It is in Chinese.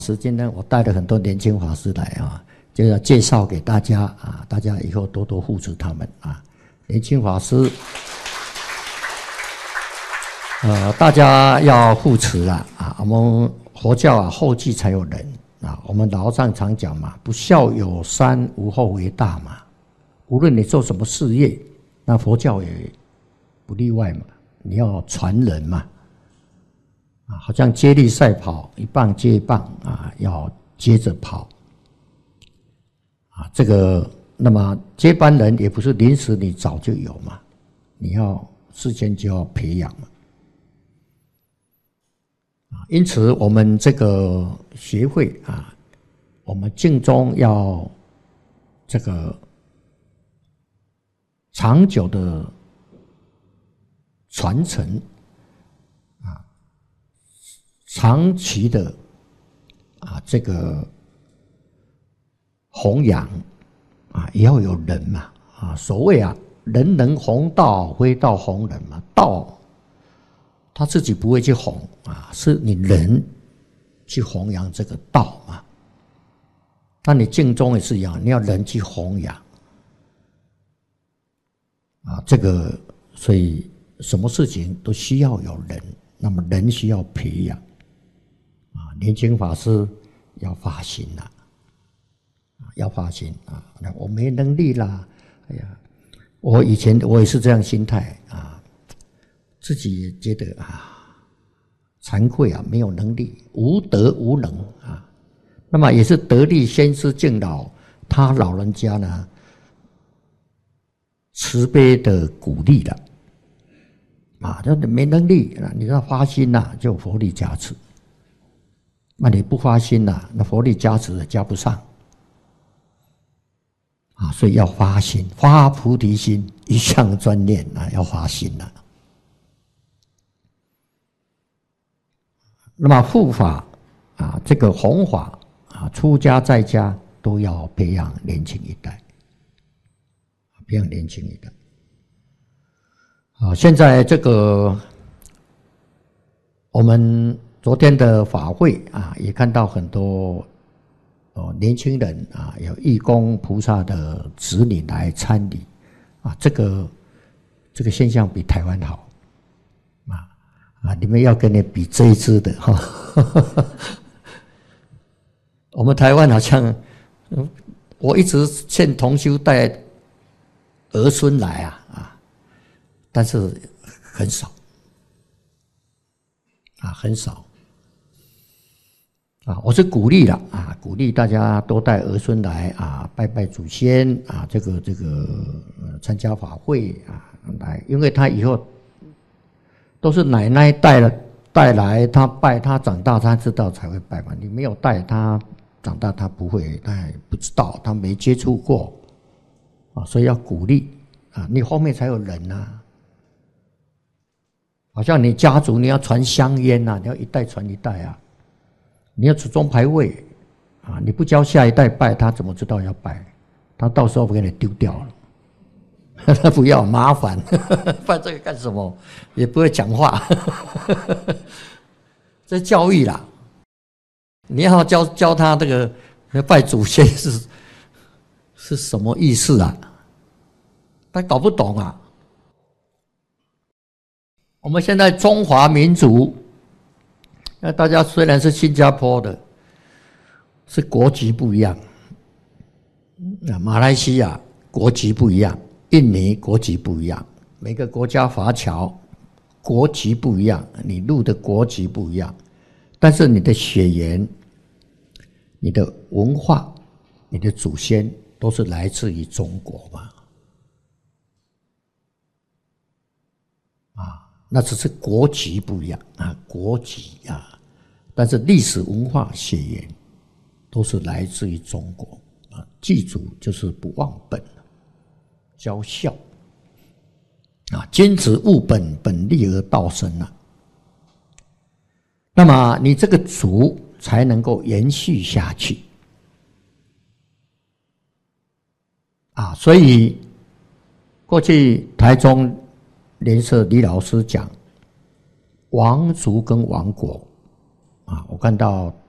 时间呢，我带了很多年轻法师来啊，就要介绍给大家啊，大家以后多多护持他们啊。年轻法师，大家要护持啊！我们佛教啊，后继才有人啊。我们老上常讲嘛，不孝有三，无后为大嘛。无论你做什么事业，那佛教也不例外嘛。你要传人嘛。好像接力赛跑，一棒接一棒啊，要接着跑啊。这个，那么接班人也不是临时你找就有嘛，你要事先就要培养嘛。因此，我们这个学会啊，我们净宗要这个长久的传承。长期的这个弘扬也要有人嘛所谓人能弘道，非道弘人嘛。道他自己不会去弘是你人去弘扬这个道嘛。那你净宗也是一样，你要人去弘扬这个所以什么事情都需要有人，那么人需要培养。年轻法师要发心啦，要发心我没能力啦，哎呀，我以前我也是这样心态自己也觉得惭愧没有能力，无德无能那么也是得力先师敬老，他老人家呢慈悲的鼓励了他没能力你要发心就佛力加持。那你不发心那佛力加持也加不上所以要发心，发菩提心，一向专念要发心那么护法这个弘法出家在家都要培养年轻一代，培养年轻一代现在这个我们昨天的法会也看到很多年轻人有义工菩萨的子女来参礼这个现象比台湾好你们要跟你比这一支的我们台湾好像我一直劝同修带儿孙来但是很少很少我是鼓励了鼓励大家多带儿孙来拜拜祖先这个参加法会来，因为他以后都是奶奶带来，他拜，他长大他知道才会拜嘛。你没有带他长大，他不会，他也不知道，他没接触过所以要鼓励你后面才有人好像你家族你要传香烟你要一代传一代你要祖宗牌位你不教下一代拜，他怎么知道要拜？他到时候给你丢掉了，他不要麻烦，拜这个干什么？也不会讲话，这教育啦。你要教他这个拜祖先是什么意思他搞不懂我们现在中华民族。那大家虽然是新加坡的，是国籍不一样，马来西亚国籍不一样，印尼国籍不一样，每个国家华侨国籍不一样，你入的国籍不一样，但是你的血缘、你的文化、你的祖先都是来自于中国嘛。那只是国籍不一样国籍但是历史文化血缘都是来自于中国记住就是不忘本，教孝君子务本，本立而道生那么你这个族才能够延续下去所以过去台中莲社李老师讲王族跟王国我看到